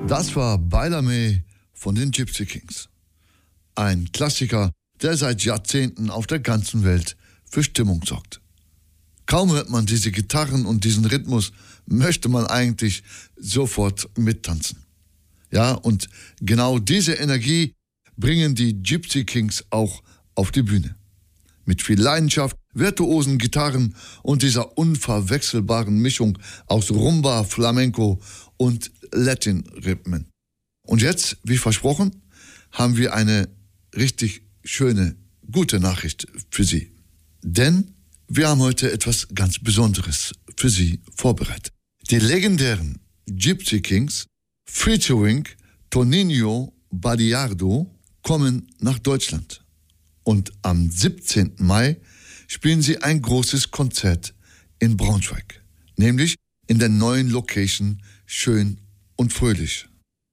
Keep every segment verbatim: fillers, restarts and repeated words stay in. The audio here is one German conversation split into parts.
Das war Bailame von den Gypsy Kings. Ein Klassiker, der seit Jahrzehnten auf der ganzen Welt für Stimmung sorgt. Kaum hört man diese Gitarren und diesen Rhythmus, möchte man eigentlich sofort mittanzen. Ja, und genau diese Energie bringen die Gypsy Kings auch auf die Bühne. Mit viel Leidenschaft, virtuosen Gitarren und dieser unverwechselbaren Mischung aus Rumba, Flamenco und Latin-Rhythmen. Und jetzt, wie versprochen, haben wir eine richtig schöne, gute Nachricht für Sie. Denn wir haben heute etwas ganz Besonderes für Sie vorbereitet. Die legendären Gypsy Kings featuring Toninho Badiardo kommen nach Deutschland. Und am siebzehnten Mai spielen sie ein großes Konzert in Braunschweig. Nämlich in der neuen Location Schön und Fröhlich.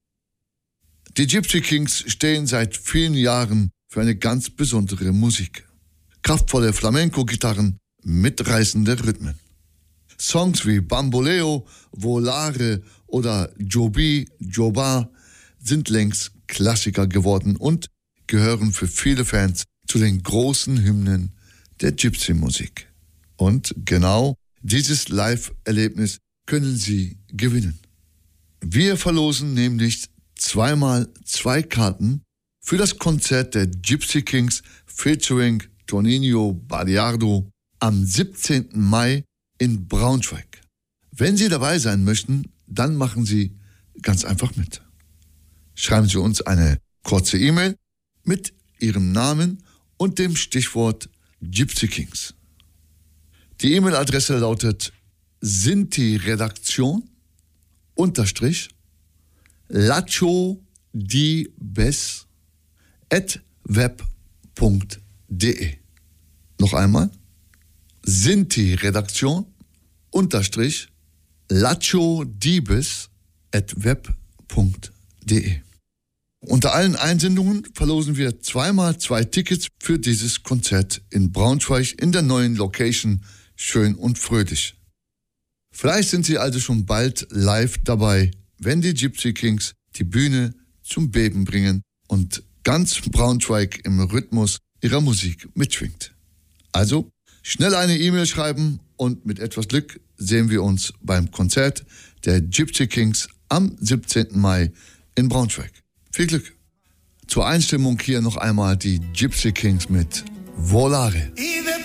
Die Gypsy Kings stehen seit vielen Jahren für eine ganz besondere Musik. Kraftvolle Flamenco-Gitarren, mitreißende Rhythmen. Songs wie Bamboleo, Volare oder Jobi, Joba sind längst Klassiker geworden und gehören für viele Fans zu den großen Hymnen der Gypsy-Musik. Und genau dieses Live-Erlebnis können Sie gewinnen. Wir verlosen nämlich zweimal zwei Karten für das Konzert der Gypsy Kings featuring Toninho Badiardo am siebzehnten Mai in Braunschweig. Wenn Sie dabei sein möchten, dann machen Sie ganz einfach mit. Schreiben Sie uns eine kurze E-Mail mit Ihrem Namen und dem Stichwort Gypsy Kings. Die E-Mail-Adresse lautet sinti-redaktion unterstrich lacho di bes at web punkt de. Noch einmal sinti-redaktion unterstrich lacho di bes at web punkt de. Unter allen Einsendungen verlosen wir zweimal zwei Tickets für dieses Konzert in Braunschweig in der neuen Location Schön und Fröhlich. Vielleicht sind Sie also schon bald live dabei, wenn die Gypsy Kings die Bühne zum Beben bringen und ganz Braunschweig im Rhythmus ihrer Musik mitschwingt. Also schnell eine E-Mail schreiben und mit etwas Glück sehen wir uns beim Konzert der Gypsy Kings am siebzehnten Mai in Braunschweig. Viel Glück. Zur Einstimmung hier noch einmal die Gypsy Kings mit Volare.